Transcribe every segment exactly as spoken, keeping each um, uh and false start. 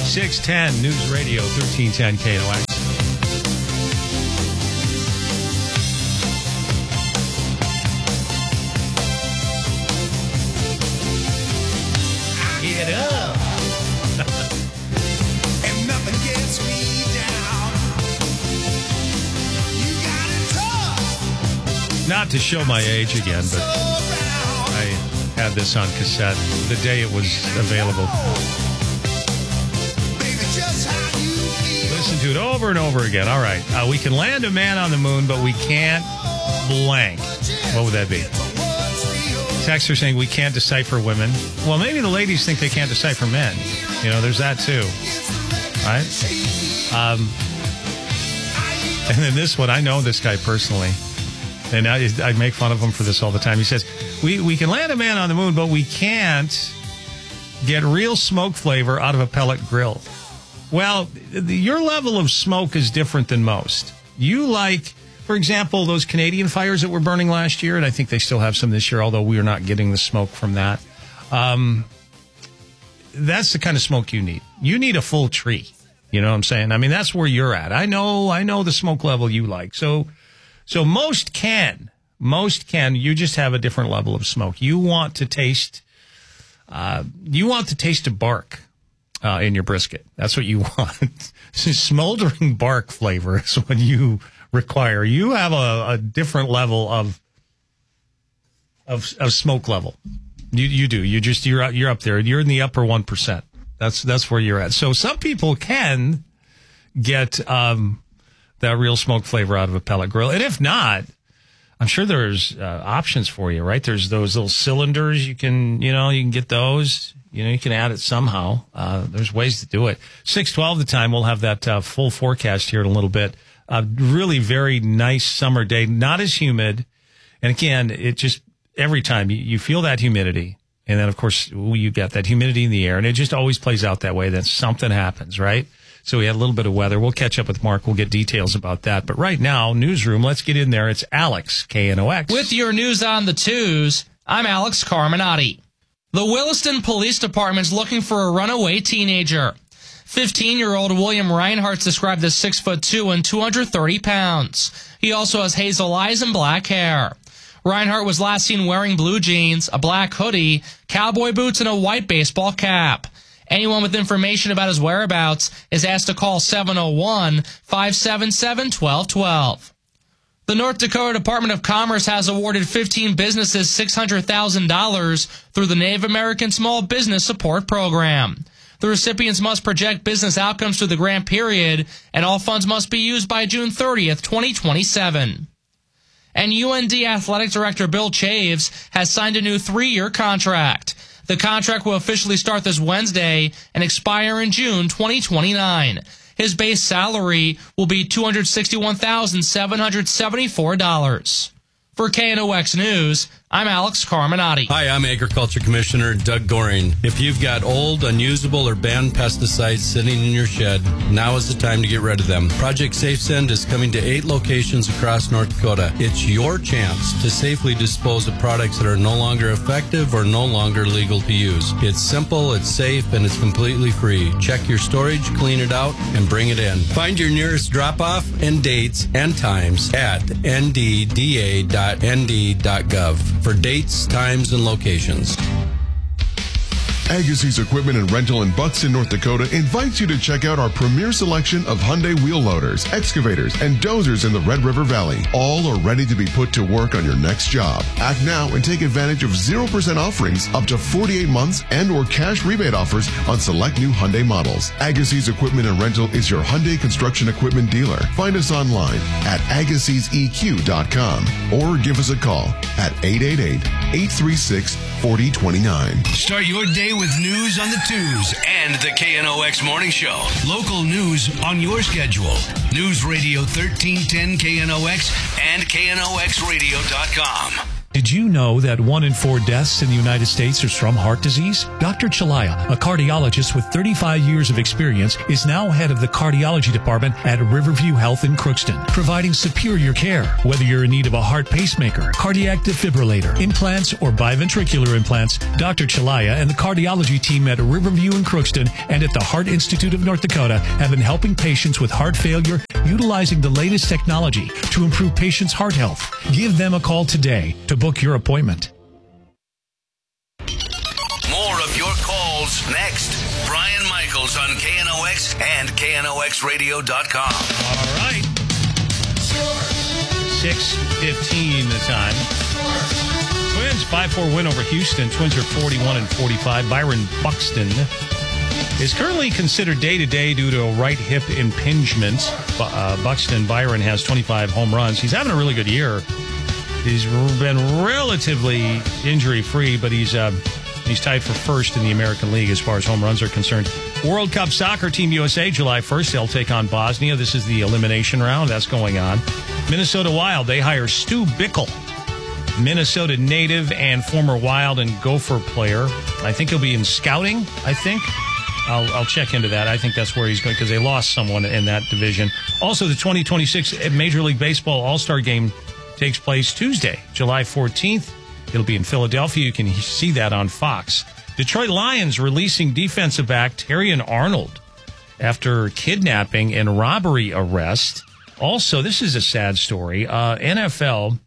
six ten News Radio thirteen ten K N O X. Get up. And nothing gets me down. You got it tough. Not to show my age again, but I had this on cassette the day it was available. Baby, just how you feel. Listen to it over and over again. All right. Uh, we can land a man on the moon, but we can't blank. What would that be? Texter saying we can't decipher women. Well, maybe the ladies think they can't decipher men. You know, there's that too. Right? Um, and then this one, I know this guy personally. And I, I make fun of him for this all the time. He says, we, we can land a man on the moon, but we can't get real smoke flavor out of a pellet grill. Well, the, your level of smoke is different than most. You like, for example, those Canadian fires that were burning last year, and I think they still have some this year, although we are not getting the smoke from that. Um, that's the kind of smoke you need. You need a full tree. You know what I'm saying? I mean, that's where you're at. I know, I know the smoke level you like. So, so most can, most can. You just have a different level of smoke. You want to taste, uh, you want to taste a bark. Uh, in your brisket. That's what you want. Smoldering bark flavor is what you require. You have a, a different level of, of of smoke level. You you do. You just you're you're up there. You're in the upper one percent. That's that's where you're at. So some people can get um, that real smoke flavor out of a pellet grill, and if not, I'm sure there's uh, options for you. Right? There's those little cylinders. You can you know you can get those. You know, you can add it somehow. Uh, there's ways to do it. six twelve the time. We'll have that uh, full forecast here in a little bit. Uh, really very nice summer day. Not as humid. And again, it just, every time you, you feel that humidity. And then, of course, you get that humidity in the air. And it just always plays out that way. Then something happens, right? So we had a little bit of weather. We'll catch up with Mark. We'll get details about that. But right now, newsroom, let's get in there. It's Alex, K N O X. With your news on the twos, I'm Alex Carminati. The Williston Police Department's looking for a runaway teenager. fifteen-year-old William Reinhardt described as six foot two and two hundred thirty pounds. He also has hazel eyes and black hair. Reinhardt was last seen wearing blue jeans, a black hoodie, cowboy boots, and a white baseball cap. Anyone with information about his whereabouts is asked to call seven oh one, five seven seven, one two one two. The North Dakota Department of Commerce has awarded fifteen businesses six hundred thousand dollars through the Native American Small Business Support Program. The recipients must project business outcomes through the grant period, and all funds must be used by June thirtieth, twenty twenty-seven. And U N D Athletic Director Bill Chaves has signed a new three-year contract. The contract will officially start this Wednesday and expire in June twenty twenty-nine. His base salary will be two hundred sixty-one thousand seven hundred seventy-four dollars. For K N O X News, I'm Alex Carminati. Hi, I'm Agriculture Commissioner Doug Goring. If you've got old, unusable, or banned pesticides sitting in your shed, now is the time to get rid of them. Project SafeSend is coming to eight locations across North Dakota. It's your chance to safely dispose of products that are no longer effective or no longer legal to use. It's simple, it's safe, and it's completely free. Check your storage, clean it out, and bring it in. Find your nearest drop-off and dates and times at n d d a dot n d dot gov for dates, times, and locations. Agassiz Equipment and Rental in Buxton, North Dakota invites you to check out our premier selection of Hyundai wheel loaders, excavators, and dozers in the Red River Valley. All are ready to be put to work on your next job. Act now and take advantage of zero percent offerings up to forty-eight months and or cash rebate offers on select new Hyundai models. Agassiz Equipment and Rental is your Hyundai construction equipment dealer. Find us online at agassiz e q dot com or give us a call at eight eight eight, eight three six, four zero two nine. Start your day with news on the twos and the K N O X Morning Show. Local news on your schedule. News Radio thirteen ten K N O X and K N O X radio dot com. Did you know that one in four deaths in the United States are from heart disease? Doctor Chalaya, a cardiologist with thirty-five years of experience, is now head of the cardiology department at Riverview Health in Crookston, providing superior care. Whether you're in need of a heart pacemaker, cardiac defibrillator, implants, or biventricular implants, Doctor Chalaya and the cardiology team at Riverview in Crookston and at the Heart Institute of North Dakota have been helping patients with heart failure utilizing the latest technology to improve patients' heart health. Give them a call today to book your appointment. More of your calls next. Brian Michaels on K N O X and K N O X radio dot com. All right. six fifteen the time. Twins five four win over Houston. Twins are forty-one and forty-five. Byron Buxton is currently considered day-to-day due to a right hip impingement. Uh, Buxton, Byron has twenty-five home runs. He's having a really good year. He's been relatively injury-free, but he's uh, he's tied for first in the American League as far as home runs are concerned. World Cup Soccer, Team U S A, July first, they'll take on Bosnia. This is the elimination round. That's going on. Minnesota Wild, they hire Stu Bickel, Minnesota native and former Wild and Gopher player. I think he'll be in scouting, I think. I'll, I'll check into that. I think that's where he's going because they lost someone in that division. Also, the twenty twenty-six Major League Baseball All-Star Game takes place Tuesday, July fourteenth. It'll be in Philadelphia. You can see that on Fox. Detroit Lions releasing defensive back Terrion Arnold after kidnapping and robbery arrest. Also, this is a sad story. Uh, N F L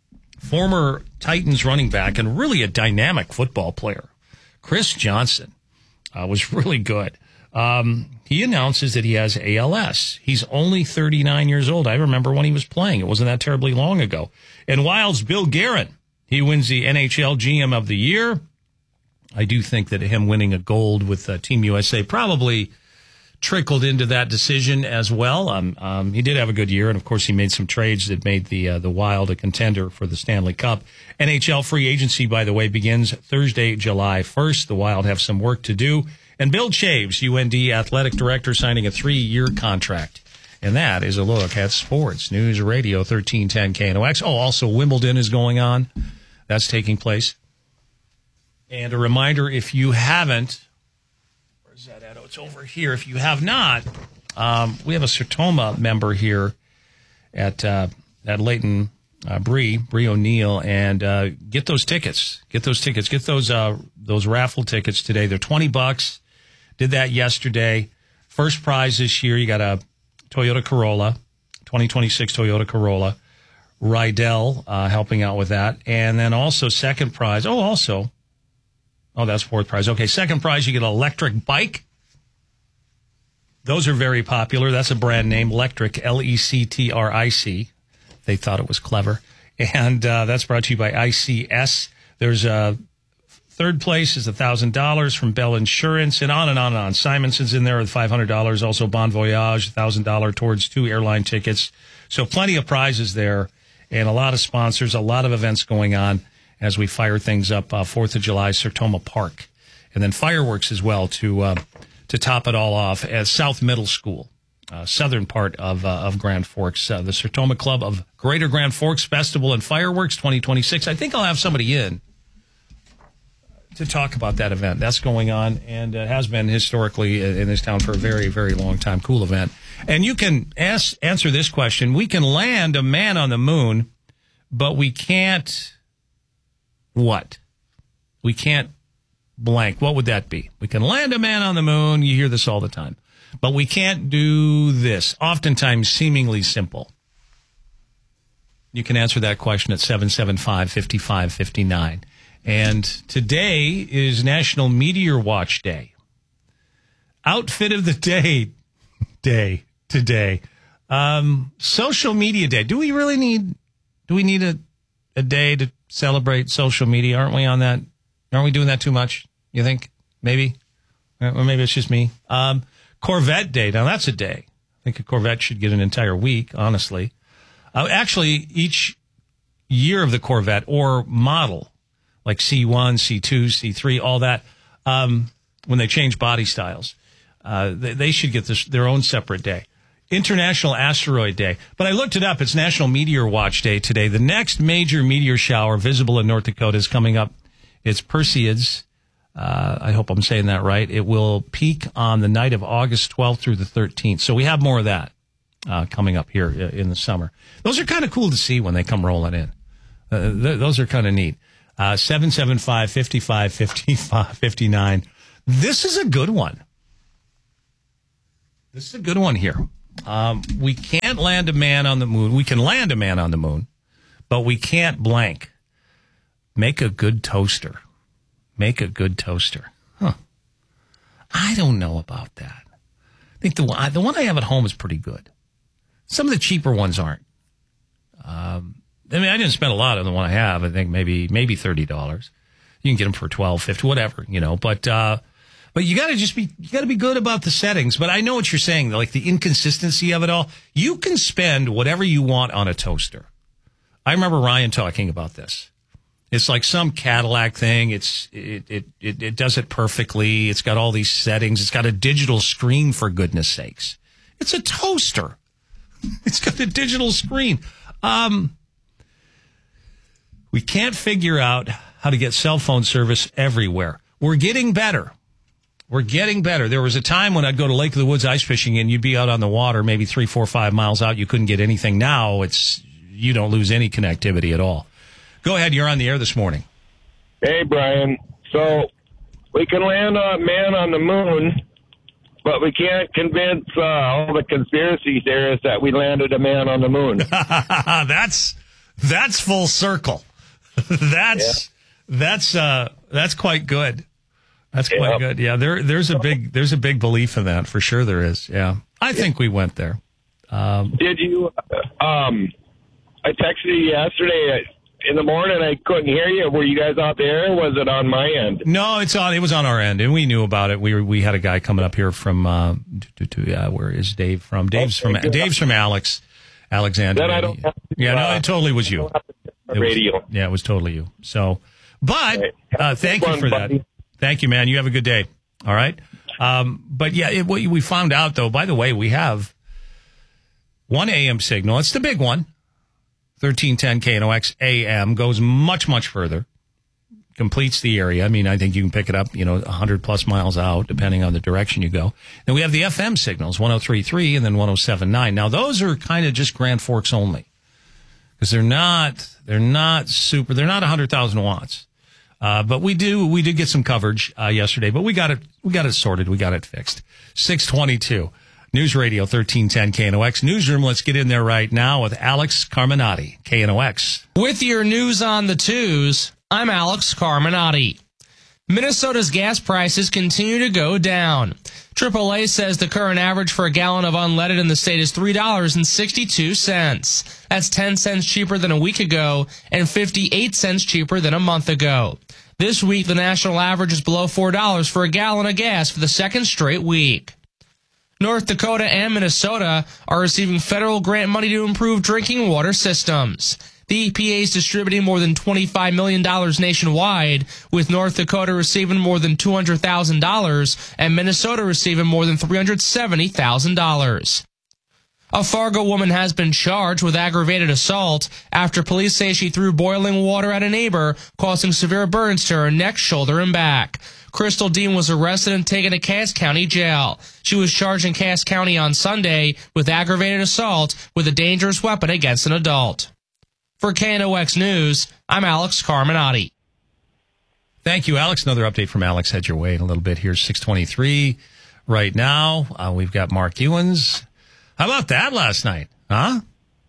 former Titans running back and really a dynamic football player, Chris Johnson, uh, was really good. Um, he announces that he has A L S. He's only thirty-nine years old. I remember when he was playing. It wasn't that terribly long ago. And Wild's Bill Guerin, he wins the N H L G M of the Year. I do think that him winning a gold with uh, Team U S A probably trickled into that decision as well. Um, um, he did have a good year, and of course he made some trades that made the uh, the Wild a contender for the Stanley Cup. N H L free agency, by the way, begins Thursday, July first. The Wild have some work to do. And Bill Chaves, U N D athletic director, signing a three-year contract. And that is a look at sports. News Radio thirteen ten K N O X. Oh, also Wimbledon is going on. That's taking place. And a reminder, if you haven't, where's that at? Oh, it's over here. If you have not, um, we have a Sertoma member here at uh, at Leighton uh, Bree, Bree O'Neill, and uh, get those tickets. Get those tickets. Get those uh, those raffle tickets today. They're twenty bucks. Did that yesterday. First prize this year, you got a Toyota Corolla, twenty twenty-six Toyota Corolla. Rydell uh, helping out with that. And then also second prize. Oh, also. Oh, that's fourth prize. Okay, second prize, you get an electric bike. Those are very popular. That's a brand name, Electric, L E C T R I C. They thought it was clever. And uh, that's brought to you by I C S. There's a third place is one thousand dollars from Bell Insurance, and on and on and on. Simonson's in there with five hundred dollars. Also Bon Voyage, one thousand dollars towards two airline tickets. So plenty of prizes there and a lot of sponsors, a lot of events going on as we fire things up uh, fourth of July, Sertoma Park. And then fireworks as well to uh, to top it all off at South Middle School, uh, southern part of uh, of Grand Forks. Uh, the Sertoma Club of Greater Grand Forks Festival and Fireworks twenty twenty-six. I think I'll have somebody in to talk about that event. That's going on, and it has been historically in this town for a very, very long time. Cool event. And you can ask, answer this question. We can land a man on the moon, but we can't what? We can't blank. What would that be? We can land a man on the moon. You hear this all the time. But we can't do this. Oftentimes seemingly simple. You can answer that question at seven seven five, five five five nine. And today is National Meteor Watch Day. Outfit of the day, day, today. Um, social media day. Do we really need, do we need a, a day to celebrate social media? Aren't we on that? Aren't we doing that too much? You think? Maybe? Or maybe it's just me. Um, Corvette Day. Now that's a day. I think a Corvette should get an entire week, honestly. Uh, actually, each year of the Corvette or model, like C one, C two, C three, all that, um, when they change body styles, uh, they, they should get this, their own separate day. International Asteroid Day. But I looked it up. It's National Meteor Watch Day today. The next major meteor shower visible in North Dakota is coming up. It's Perseids. Uh, I hope I'm saying that right. It will peak on the night of August twelfth through the thirteenth. So we have more of that uh, coming up here in the summer. Those are kind of cool to see when they come rolling in. Uh, th- those are kind of neat. Uh, seven seven five, five five five nine. This is a good one. This is a good one here. Um, we can't land a man on the moon. We can land a man on the moon, but we can't blank. Make a good toaster. Make a good toaster. Huh. I don't know about that. I think the one, the one I have at home is pretty good. Some of the cheaper ones aren't. Um, I mean, I didn't spend a lot on the one I have. I think maybe maybe thirty dollars. You can get them for twelve, fifty, whatever, you know. But uh, but you got to just be you got to be good about the settings. But I know what you're saying, like the inconsistency of it all. You can spend whatever you want on a toaster. I remember Ryan talking about this. It's like some Cadillac thing. It's it, it it it does it perfectly. It's got all these settings. It's got a digital screen, for goodness sakes. It's a toaster. It's got a digital screen. Um, we can't figure out how to get cell phone service everywhere. We're getting better. We're getting better. There was a time when I'd go to Lake of the Woods ice fishing and you'd be out on the water, maybe three, four, five miles out. You couldn't get anything. Now it's you don't lose any connectivity at all. Go ahead. You're on the air this morning. Hey, Brian. So we can land a man on the moon, but we can't convince uh, all the conspiracy theorists that we landed a man on the moon. that's that's full circle. that's yeah. that's uh, that's quite good. That's quite yep. good. Yeah, there there's a big there's a big belief in that for sure. There is. Yeah, I think we went there. Um, Did you? Um, I texted you yesterday. In the morning, I couldn't hear you. Were you guys out there? Or was it on my end? No, it's on. It was on our end, and we knew about it. We were, we had a guy coming up here from. Uh, to, to, yeah, where is Dave from? Dave's okay, from. Good. Dave's from Alex, Alexander. Then I don't have to, yeah, no, uh, it totally was you. It radio. Was, yeah, it was totally you. So, but uh, thank you for that. Thank you, man. You have a good day. All right. Um, but yeah, it, what we found out though. By the way, we have one A M signal. It's the big one. thirteen ten K N O X A M goes much, much further, completes the area. I mean, I think you can pick it up, you know, one hundred plus miles out, depending on the direction you go. And we have the F M signals, one oh three point three and then one oh seven point nine. Now, those are kind of just Grand Forks only because they're not, they're not super, they're not one hundred thousand watts. Uh, but we do, we did get some coverage uh, yesterday, but we got it, we got it sorted. We got it fixed. six twenty-two. News Radio thirteen ten K N O X. Newsroom, let's get in there right now with Alex Carminati, K N O X. With your news on the twos, I'm Alex Carminati. Minnesota's gas prices continue to go down. triple A says the current average for a gallon of unleaded in the state is three dollars and sixty-two cents. That's ten cents cheaper than a week ago and fifty-eight cents cheaper than a month ago. This week, the national average is below four dollars for a gallon of gas for the second straight week. North Dakota and Minnesota are receiving federal grant money to improve drinking water systems. The E P A is distributing more than twenty-five million dollars nationwide, with North Dakota receiving more than two hundred thousand dollars and Minnesota receiving more than three hundred seventy thousand dollars. A Fargo woman has been charged with aggravated assault after police say she threw boiling water at a neighbor, causing severe burns to her neck, shoulder, and back. Crystal Dean was arrested and taken to Cass County Jail. She was charged in Cass County on Sunday with aggravated assault with a dangerous weapon against an adult. For K N O X News, I'm Alex Carminati. Thank you, Alex. Another update from Alex head your way in a little bit here. six twenty-three right now. Uh, we've got Mark Ewens. How about that last night, huh?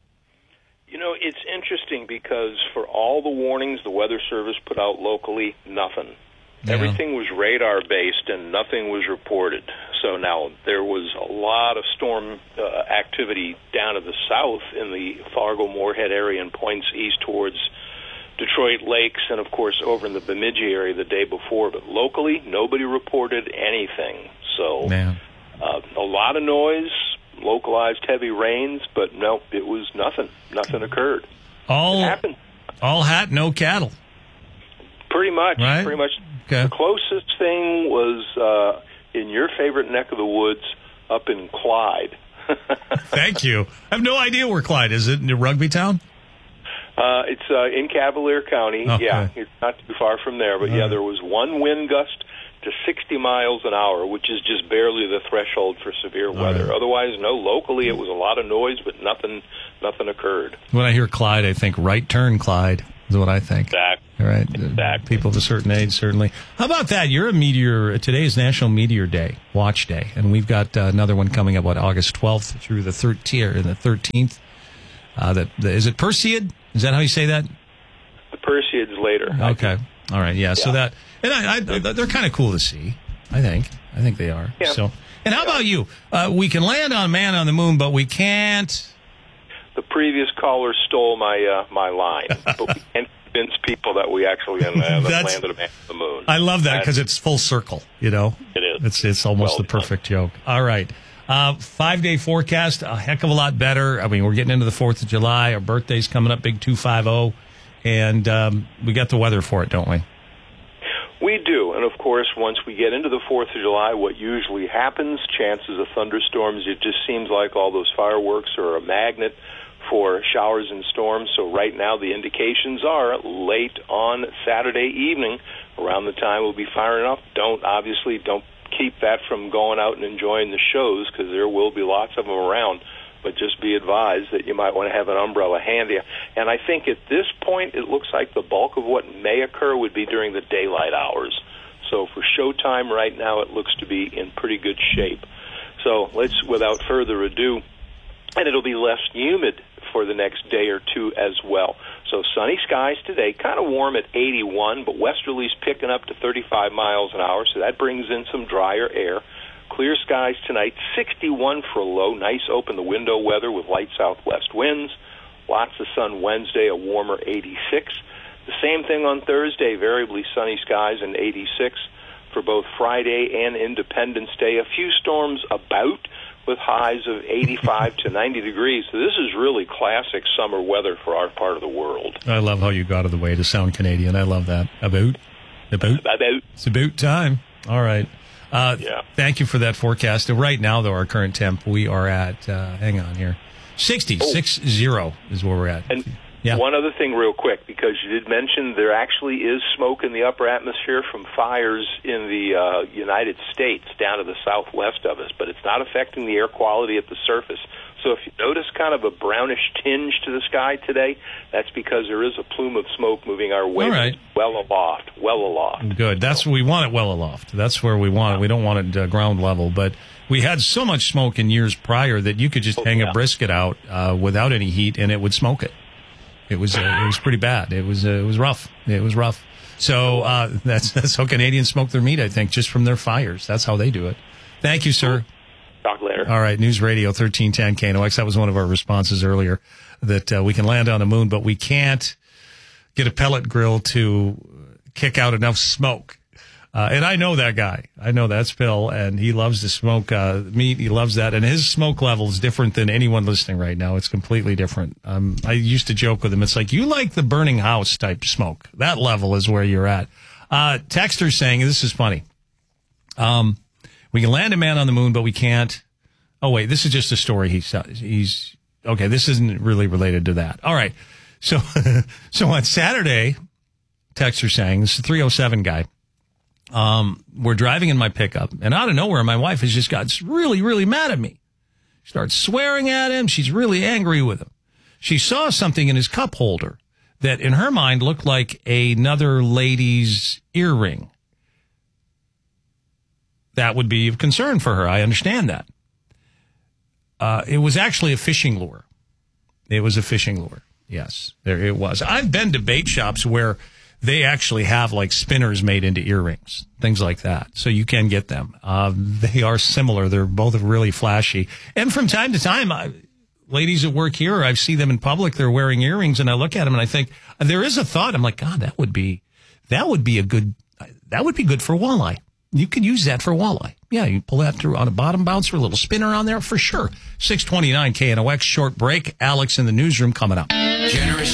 You know, it's interesting because for all the warnings the Weather Service put out locally, nothing. Yeah. Everything was radar-based and nothing was reported. So now there was a lot of storm uh, activity down to the south in the Fargo-Moorhead area and points east towards Detroit Lakes and, of course, over in the Bemidji area the day before. But locally, nobody reported anything. So uh, a lot of noise, localized heavy rains, but no, it was nothing. Nothing occurred. All, it happened. All hat, no cattle. Pretty much. Right? Pretty much. Okay. The closest thing was uh, in your favorite neck of the woods up in Clyde. Thank you. I have no idea where Clyde is. It in Rugby Town? Uh, it's uh, in Cavalier County. Okay. Yeah, it's not too far from there. But, yeah, there was one wind gust to sixty miles an hour, which is just barely the threshold for severe weather. right. Otherwise, no, locally it was a lot of noise, but nothing nothing occurred. When I hear Clyde, I think right turn, Clyde, is what I think. Exactly. All right. Exactly. People of a certain age, certainly. How about that? You're a meteor. Today is National Meteor Day, Watch Day, and we've got uh, another one coming up, what, August twelfth through the thirteenth, or the thirteenth. Uh, that, the, is it Perseid? Is that how you say that? The Perseids later. Okay. All right. Yeah. yeah. So that, and I, I they're kind of cool to see. I think. I think they are. Yeah. So, and how about you? Uh, we can land on Man on the Moon, but we can't. The previous caller stole my uh, my line, but we can't convince people that we actually uh, landed a man on the moon. I love that because it's full circle. You know, it is. It's it's almost well the done. perfect joke. All right. Uh, five day forecast, a heck of a lot better. I mean, we're getting into the fourth of July. Our birthday's coming up, big two five zero, and um, we got the weather for it, don't we? We do, and of course, once we get into the fourth of July, what usually happens, chances of thunderstorms, it just seems like all those fireworks are a magnet for showers and storms. So right now the indications are late on Saturday evening, around the time we'll be firing up. Don't, obviously, don't keep that from going out and enjoying the shows, because there will be lots of them around. But just be advised that you might want to have an umbrella handy. And I think at this point, it looks like the bulk of what may occur would be during the daylight hours. So for showtime right now, it looks to be in pretty good shape. So let's, without further ado, and it'll be less humid for the next day or two as well. So sunny skies today, kind of warm at eighty-one, but westerlies picking up to thirty-five miles an hour, so that brings in some drier air. Clear skies tonight, sixty-one for a low, nice open-the-window weather with light southwest winds. Lots of sun Wednesday, a warmer eighty-six. The same thing on Thursday, variably sunny skies and eighty-six for both Friday and Independence Day. A few storms about, with highs of eighty-five to ninety degrees. So this is really classic summer weather for our part of the world. I love how you got out of the way to sound Canadian. I love that. About? About? About. It's about time. All right. Uh, yeah. Thank you for that forecast. Right now, though, our current temp, we are at, uh, hang on here, sixty, oh. six zero is where we're at. And yeah. One other thing real quick, because you did mention there actually is smoke in the upper atmosphere from fires in the uh, United States down to the southwest of us, but it's not affecting the air quality at the surface. So if you notice kind of a brownish tinge to the sky today, that's because there is a plume of smoke moving our way. All right. Well aloft, well aloft. Good. That's we want it well aloft. That's where we want it. We don't want it uh, ground level, but we had so much smoke in years prior that you could just oh, hang yeah. a brisket out uh, without any heat and it would smoke it. It was uh, it was pretty bad. It was uh, it was rough. It was rough. So uh, that's that's how Canadians smoke their meat, I think, just from their fires. That's how they do it. Thank you, sir. Talk later. All right, News Radio thirteen ten K N O X. That was one of our responses earlier, that uh, we can land on the moon, but we can't get a pellet grill to kick out enough smoke. Uh, and I know that guy. I know that's Phil, and he loves to smoke uh, meat. He loves that. And his smoke level is different than anyone listening right now. It's completely different. Um, I used to joke with him. It's like, you like the burning house type smoke. That level is where you're at. Uh, texter saying, this is funny. Um, we can land a man on the moon, but we can't. Oh, wait, this is just a story. He's, he's, okay, this isn't really related to that. All right. So, so on Saturday, texter saying, this is a three oh seven guy. Um, we're driving in my pickup, and out of nowhere, my wife has just got really, really mad at me. She starts swearing at him. She's really angry with him. She saw something in his cup holder that, in her mind, looked like another lady's earring. That would be of concern for her. I understand that. Uh, it was actually a fishing lure. It was a fishing lure. Yes, there it was. I've been to bait shops where they actually have like spinners made into earrings, things like that. So you can get them. Uh, they are similar. They're both really flashy. And from time to time, I, ladies at work here, I see them in public. They're wearing earrings, and I look at them and I think there is a thought. I'm like, God, that would be, that would be a good, that would be good for walleye. You could use that for walleye. Yeah, you pull that through on a bottom bouncer, a little spinner on there for sure. six twenty-nine K N O X, short break. Alex in the newsroom coming up. Generous